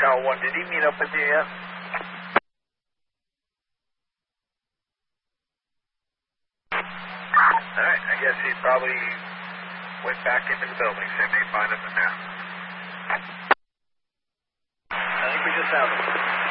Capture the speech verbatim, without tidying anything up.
Tower one, did he meet up with you yet? Alright, I guess he probably went back into the building, so they may find him in there. I think we just have him.